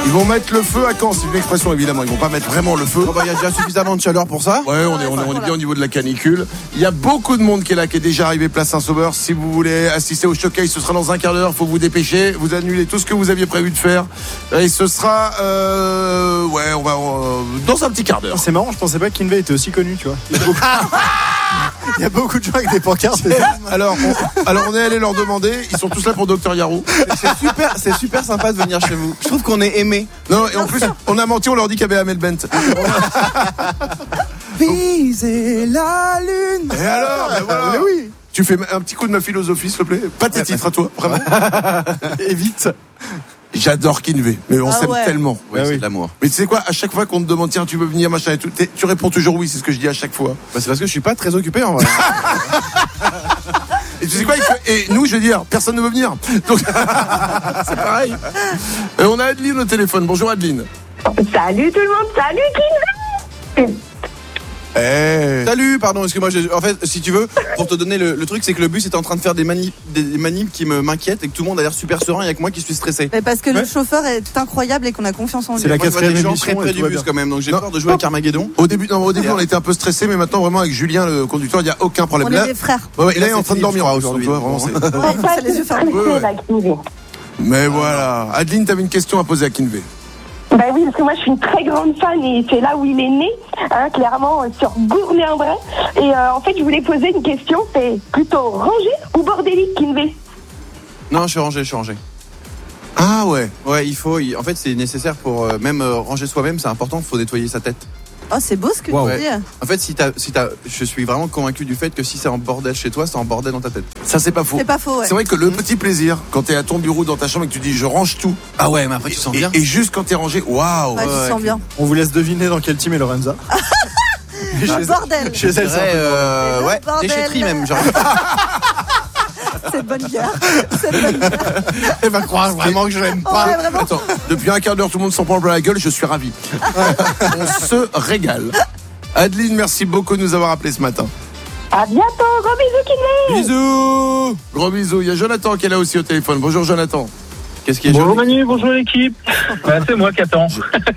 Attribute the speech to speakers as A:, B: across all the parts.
A: Ils vont mettre le feu à Caen, c'est une expression évidemment. Ils vont pas mettre vraiment le feu.
B: Oh bah, il y a déjà suffisamment de chaleur pour ça.
A: Ouais, on est bien au niveau de la canicule. Il y a beaucoup de monde qui est là, qui est déjà arrivé place Saint-Sauveur. Si vous voulez assister au showcase, ce sera dans un quart d'heure. Faut vous dépêcher. Vous annulez tout ce que vous aviez prévu de faire. Et ce sera, on va dans un petit quart d'heure.
C: C'est marrant, je pensais pas que Kinvey était aussi connu, tu vois. Il y a beaucoup de gens avec des pancartes.
A: Alors, on est allé leur demander. Ils sont tous là pour Dr Yarou.
B: C'est super sympa de venir chez vous. Je trouve qu'on est aimé.
A: Non, et en plus, on a menti. On leur dit qu'il y avait Ahmed Bent.
B: Viser la lune.
A: Et alors, voilà.
C: Mais oui.
A: Tu fais un petit coup de ma philosophie, s'il te plaît. Pas tes titres à toi, vraiment.
C: Et vite.
A: J'adore Kinvey, mais on s'aime tellement.
B: Ouais, c'est de l'amour.
A: Mais tu sais quoi, à chaque fois qu'on te demande, tiens, tu veux venir, machin et tout, tu réponds toujours oui, c'est ce que je dis à chaque fois.
B: Bah, c'est parce que je suis pas très occupé en vrai.
A: Et tu sais quoi, et nous, je vais dire, personne ne veut venir. Donc, c'est pareil. Et on a Adeline au téléphone. Bonjour Adeline.
D: Salut tout le monde, salut Kinvey.
B: Salut, pardon, excuse-moi. En fait, si tu veux, pour te donner le truc, c'est que le bus est en train de faire des manips qui m'inquiètent et que tout le monde a l'air super serein. Il y a que moi qui suis stressé.
E: Mais parce que le chauffeur est incroyable et qu'on a confiance en lui.
C: C'est la
B: Moi, je vois
C: 4e
B: des gens
C: émission.
B: très près du bus quand même, donc j'ai peur de jouer avec Armageddon.
A: Au début, on était un peu stressé, mais maintenant, vraiment, avec Julien, le conducteur, il n'y a aucun problème.
E: On est des frères.
A: Ouais, il est en
B: c'est
A: train de
B: fini,
A: dormir
B: je crois,
A: aujourd'hui.
B: aujourd'hui.
E: Ça les yeux fermés.
A: Mais voilà. Adeline, t'avais une question à poser à Kinvey.
D: Bah oui, parce que moi je suis une très grande fan et c'est là où il est né, clairement sur Gournay-en-Bray. Et en fait, je voulais poser une question, c'est plutôt rangé ou bordélique, Kinvey?
B: Non, je suis rangé.
A: Ah ouais.
B: Ouais, en fait, c'est nécessaire pour même ranger soi-même, c'est important, il faut nettoyer sa tête.
E: Oh, c'est beau ce que tu dis.
B: En fait, je suis vraiment convaincu du fait que si c'est en bordel chez toi, c'est en bordel dans ta tête.
A: Ça, c'est pas faux.
E: C'est pas faux, ouais.
A: C'est vrai que le petit plaisir, quand t'es à ton bureau dans ta chambre et que tu dis je range tout.
B: Ah ouais, mais après tu sens bien.
A: Et juste quand t'es rangé, waouh.
E: Ouais, tu sens bien.
C: On vous laisse deviner dans quel team est Lorenza.
E: Bordel.
C: Chez elle, c'est un peu
B: ouais,
E: bordel.
B: déchetterie même. Genre.
E: C'est de bonne guerre.
B: Elle va croire vraiment que je l'aime pas.
E: Ouais, vraiment.
A: Attends, depuis un quart d'heure, tout le monde s'en prend plein la gueule, je suis ravi. On se régale. Adeline, merci beaucoup de nous avoir appelés ce matin.
D: À bientôt, gros bisous Kinvey.
B: Bisous.
A: Gros bisous. Il y a Jonathan qui est là aussi au téléphone. Bonjour Jonathan.
B: Qu'est-ce qu'il y a?
F: Bonjour Manu, bonjour l'équipe. C'est moi qui attends.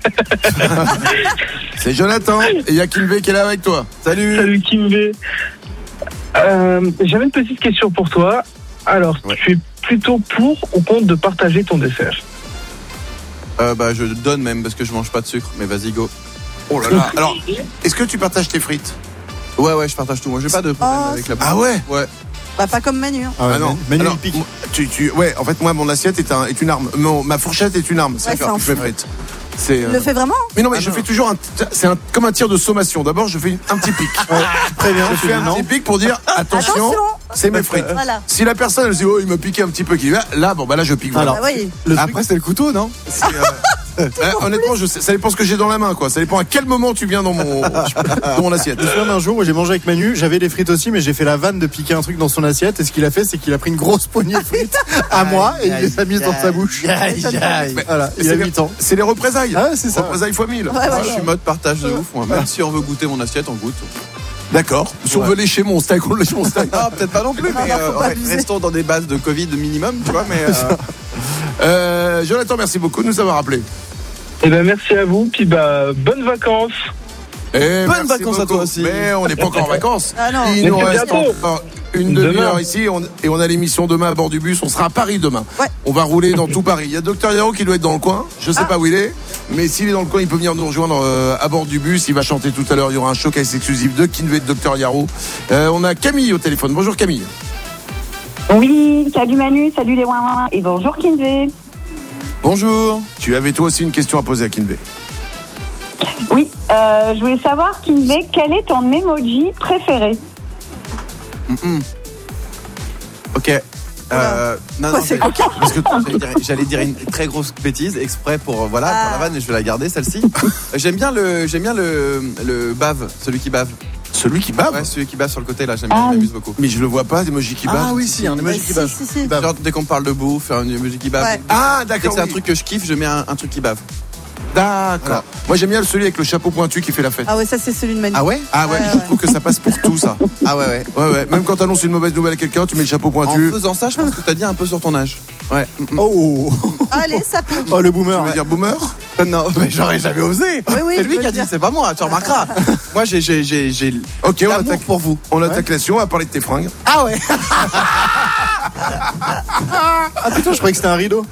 A: C'est Jonathan. Et il y a Kinvey qui est là avec toi.
B: Salut.
F: Salut Kinvey. J'avais une petite question pour toi. Alors, tu es plutôt pour ou contre de partager ton dessert?
B: Bah je donne même parce que je mange pas de sucre. Mais vas-y go.
A: Oh là là. Alors, est-ce que tu partages tes frites?
B: Ouais, je partage tout. Moi, j'ai pas de problème avec la bouffe.
A: Ah ouais?
B: Ouais.
E: Bah, pas comme Manu. Hein.
A: Ah non.
C: Manu,
A: Alors,
C: il pique.
A: ouais, en fait, moi, mon assiette est une arme. Ma fourchette est une arme. C'est
E: c'est un
A: je fais
E: fou.
A: frites.
E: Tu le fais vraiment?
A: Mais non, mais je fais toujours comme un tir de sommation. D'abord, je fais un petit pic.
C: Très bien.
A: Je fais un petit pic pour dire attention, c'est mes frites.
E: Voilà.
A: Si la personne elle se dit oh il me piquait un petit peu qui va là là je pique.
C: Alors,
E: Ah oui.
B: Après, c'est le couteau, non?
A: Honnêtement, ça dépend ce que j'ai dans la main, quoi. Ça dépend à quel moment tu viens dans mon assiette.
C: Je me souviens d'un jour où j'ai mangé avec Manu, j'avais des frites aussi, mais j'ai fait la vanne de piquer un truc dans son assiette. Et ce qu'il a fait, c'est qu'il a pris une grosse poignée de frites à moi et il les a mises dans sa bouche. Voilà, il a 8 ans.
A: C'est les représailles.
C: Ah ouais, c'est ça.
A: Représailles fois 1000.
B: Moi, je suis mode partage de ouf. Moi. Même si on veut goûter mon assiette, on goûte.
A: D'accord. Si on veut lécher mon steak, on lèche mon steak.
B: Ah, peut-être pas non plus, mais
E: faut pas abuser.
B: restons dans des bases de Covid minimum, tu vois. Mais
A: Jonathan, merci beaucoup de nous avoir appelés.
F: Eh ben merci à vous, puis bonnes vacances.
A: Bonnes
B: vacances à toi aussi.
A: Mais on n'est pas encore en vacances.
E: Ah non.
A: Il
F: Mais
A: nous
F: c'est
A: reste
F: bientôt.
A: encore une demi-heure ici et on a l'émission demain à bord du bus. On sera à Paris demain.
E: Ouais.
A: On va rouler dans tout Paris. Il y a Dr Yarou qui doit être dans le coin. Je sais pas où il est, mais s'il est dans le coin, il peut venir nous rejoindre à bord du bus. Il va chanter tout à l'heure. Il y aura un showcase exclusif de Kinvey et de Dr Yarou. On a Camille au téléphone. Bonjour Camille.
D: Oui, salut Manu, salut les ouin et bonjour Kinvey.
B: bonjour.
A: Tu avais toi aussi une question à poser à Kinvey.
D: Oui, je voulais savoir Kinvey, quel est ton emoji préféré?
B: Ok. Non,
E: c'est
B: parce que j'allais dire une très grosse bêtise exprès pour pour la vanne et je vais la garder celle-ci. J'aime bien le bave, celui qui bave.
A: Celui qui bave?
B: Ouais, celui qui bave sur le côté là, j'aime bien, je m'amuse beaucoup.
A: Mais je le vois pas, l'emoji qui bave.
B: Ah oui, si, un emoji qui bave.
E: Si.
B: Genre, dès qu'on parle de bouffe, un emoji qui bave.
E: Ouais.
A: Ah
B: Dès que
A: d'accord.
B: c'est un
A: Oui.
B: truc que je kiffe, je mets un truc qui bave.
A: D'accord.
B: Voilà.
A: Moi j'aime bien celui avec le chapeau pointu qui fait la fête.
E: Ah ouais, ça c'est celui de Manu.
B: Ah ouais?
A: Ah ouais,
E: Ouais,
A: je
E: ouais.
A: trouve que ça passe pour tout ça.
B: Ah ouais.
A: Ouais. Même quand t'annonces une mauvaise nouvelle à quelqu'un, tu mets le chapeau
B: En
A: pointu.
B: faisant ça, je pense que t'as dit un peu sur ton âge. Ouais.
C: Oh,
E: Allez, ça pique.
C: oh le
A: Tu
C: boomer.
A: veux
C: Ouais.
A: dire boomer?
B: Non, mais j'aurais jamais osé.
E: Oui,
B: c'est lui qui a dit, c'est pas moi, tu remarqueras. Moi, j'ai
A: Ok, on
B: l'amour
A: attaque
B: pour vous.
A: On attaque la session, on va parler de tes fringues.
B: Ah ouais.
C: Ah putain, je croyais que c'était un rideau.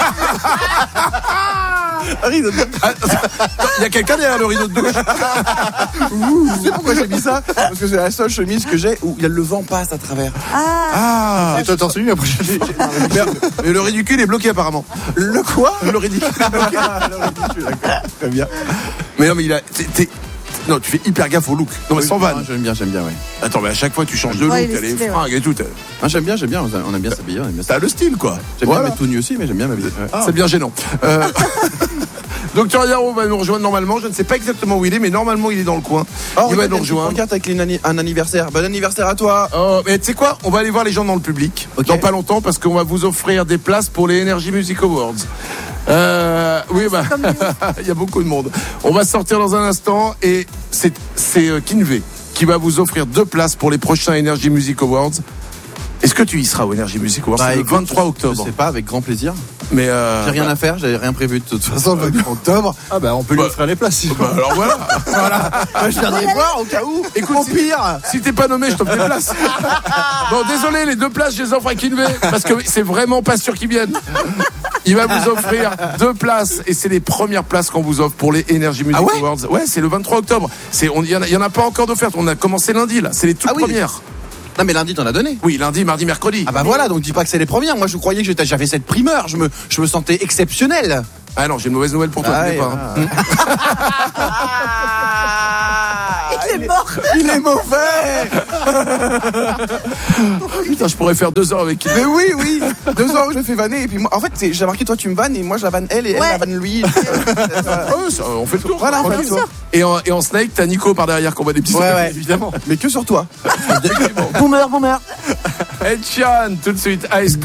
B: Rideau.
A: Il y a quelqu'un derrière le rideau de douche.
B: Tu sais pourquoi j'ai mis ça? Parce que c'est la seule chemise que j'ai où le vent passe à travers.
A: Ah,
C: Et toi, torse nu la prochaine fois.
A: mais le ridicule est bloqué apparemment.
B: Le quoi?
A: Le ridicule est bloqué.
B: Le ridicule, d'accord. Très bien.
A: Mais non, mais non, tu fais hyper gaffe au look. Non, mais sans vanne.
B: J'aime bien, ouais.
A: Attends, mais à chaque fois, tu changes de look,
E: Ouais, il est
A: t'as les
E: stylé,
A: fringues et tout.
B: Ah, j'aime bien, on aime bien s'habiller, on aime bien
A: T'as le style, quoi.
B: J'aime
A: Voilà.
B: bien mettre tout nu aussi, mais j'aime bien m'habiller. Ouais.
A: C'est bien gênant. Docteur Yaro va nous rejoindre normalement. Je ne sais pas exactement où il est, mais normalement, il est dans le coin.
B: Oh,
A: il va nous rejoindre.
B: Regarde avec un anniversaire. Bon anniversaire à toi.
A: Oh, mais tu sais quoi? On va aller voir les gens dans le public.
B: Ok.
A: Dans pas longtemps, parce qu'on va vous offrir des places pour les Energy Music Awards. Oui, bah, il y a beaucoup de monde. On va sortir dans un instant et c'est Kinvey qui va vous offrir 2 places pour les prochains Energy Music Awards. Est-ce que tu y seras au Energy Music Awards? C'est le 23 octobre.
B: Je sais pas, avec grand plaisir.
A: Mais
B: J'ai rien à faire, j'avais rien prévu de toute façon le 23 octobre.
C: Ah bah on peut lui offrir les places. Si
A: bah, alors voilà.
B: Je viendrai voir au cas où.
A: Écoute,
B: Au pire.
A: Si t'es pas nommé, je t'offre des places. Bon, désolé, les 2 places, je les offre à Kinvey parce que c'est vraiment pas sûr qu'ils viennent. Il va vous offrir 2 places et c'est les premières places qu'on vous offre pour les Energy Music Awards. Ouais, c'est le 23 octobre. Il y en a pas encore d'offertes. On a commencé lundi là. C'est les toutes premières.
B: Non mais lundi t'en as donné.
A: Oui, lundi, mardi, mercredi.
B: Ah bah voilà, donc dis pas que c'est les premières. Moi je croyais que j'avais cette primeur. Je me sentais exceptionnel.
A: Ah non, j'ai une mauvaise nouvelle pour toi.
B: Ah,
A: tu l'es pas,
E: Il est mort.
B: Il est mauvais.
A: Putain, je pourrais faire 2 heures avec.
B: Mais oui. 2 heures où je le fais vanner et puis moi, en fait j'ai remarqué toi tu me vannes et moi je la vanne elle et elle la vanne lui.
A: On fait le tour.
B: Voilà, on fait le tour.
A: Et en snake, t'as Nico par derrière qu'on voit des petits
B: Ouais,
A: évidemment.
B: Mais que sur toi.
E: Boomer.
A: Ed Sheeran, tout de suite, Ice